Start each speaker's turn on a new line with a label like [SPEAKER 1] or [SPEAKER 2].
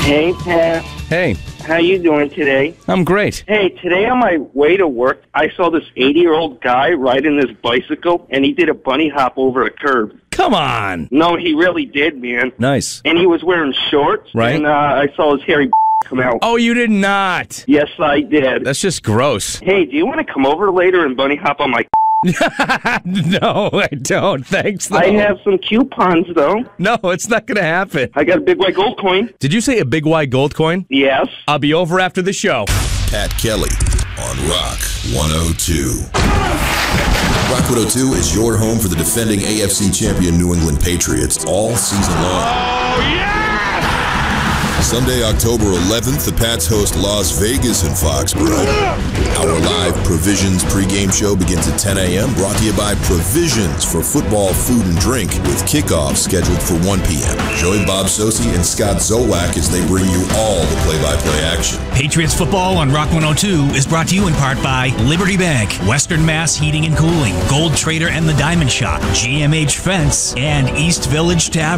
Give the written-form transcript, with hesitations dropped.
[SPEAKER 1] Hey, Pat.
[SPEAKER 2] Hey,
[SPEAKER 1] How you doing today?
[SPEAKER 2] I'm great.
[SPEAKER 1] Hey, today on my way to work, I saw this 80-year-old guy riding this bicycle, and he did a bunny hop over a curb.
[SPEAKER 2] Come on.
[SPEAKER 1] No, he really did, man.
[SPEAKER 2] Nice.
[SPEAKER 1] And he was wearing shorts,
[SPEAKER 2] Right.
[SPEAKER 1] and I saw his hairy come out.
[SPEAKER 2] Oh, you did not.
[SPEAKER 1] Yes, I did.
[SPEAKER 2] That's just gross.
[SPEAKER 1] Hey, do you want to come over later and bunny hop on my
[SPEAKER 2] No, I don't. Thanks, though.
[SPEAKER 1] I have some coupons, though.
[SPEAKER 2] No, it's not going to happen.
[SPEAKER 1] I got a big white gold coin.
[SPEAKER 2] Did you say a big white gold coin?
[SPEAKER 1] Yes.
[SPEAKER 2] I'll be over after the show.
[SPEAKER 3] Pat Kelly on Rock 102. Rock 102 is your home for the defending AFC champion New England Patriots all season long.
[SPEAKER 4] Oh, yeah!
[SPEAKER 3] Sunday, October 11th, the Pats host Las Vegas in Foxborough. Our live Provisions pregame show begins at 10 a.m. Brought to you by Provisions for football, food, and drink, with kickoff scheduled for 1 p.m. Join Bob Sosi and Scott Zolak as they bring you all the play-by-play action.
[SPEAKER 5] Patriots football on Rock 102 is brought to you in part by Liberty Bank, Western Mass Heating and Cooling, Gold Trader and the Diamond Shop, GMH Fence, and East Village Tavern.